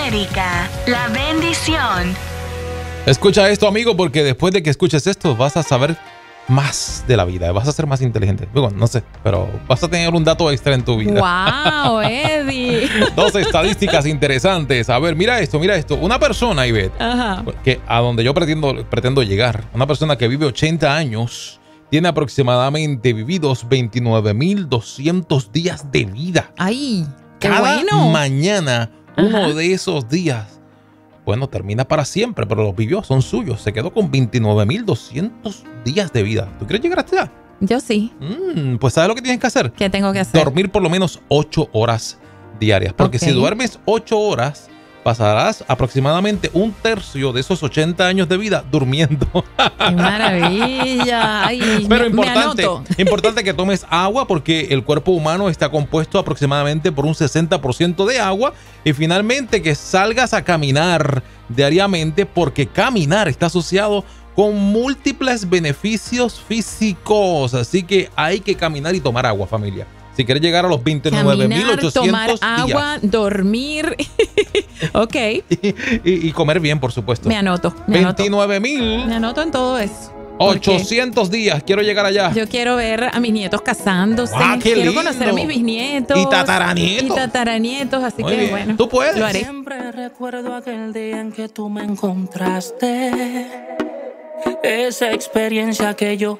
América, la bendición. Escucha esto, amigo, porque después de que escuches esto vas a saber más de la vida, vas a ser más inteligente. Bueno, no sé, pero vas a tener un dato extra en tu vida. ¡Wow, Eddie! 2 estadísticas interesantes. A ver, mira esto. Una persona, Ivette, Ajá. que a donde yo pretendo llegar, una persona que vive 80 años, tiene aproximadamente vividos 29.200 días de vida. ¡Ay, qué Cada bueno! mañana, uno de esos días, bueno, termina para siempre, pero los vivió, son suyos. Se quedó con 29.200 días de vida. ¿Tú quieres llegar hasta allá? Yo sí. Pues ¿sabes lo que tienes que hacer? ¿Qué tengo que hacer? Dormir por lo menos 8 horas diarias. Porque si duermes 8 horas, pasarás aproximadamente un tercio de esos 80 años de vida durmiendo. ¡Qué maravilla! Ay, Pero me anoto. importante que tomes agua porque el cuerpo humano está compuesto aproximadamente por un 60% de agua. Y finalmente que salgas a caminar diariamente porque caminar está asociado con múltiples beneficios físicos. Así que hay que caminar y tomar agua, familia. Si quieres llegar a los 29.800 tomar días. agua, dormir. Ok. Y comer bien, por supuesto. Me anoto. 29.000. Me anoto en todo eso. 800 días. Quiero llegar allá. Yo quiero ver a mis nietos casándose. ¡Qué quiero lindo! conocer a mis bisnietos. Y tataranietos. Y tataranietos. Así Muy que bien. bueno. Tú puedes. Lo haré. Siempre recuerdo aquel día en que tú me encontraste. Esa experiencia que yo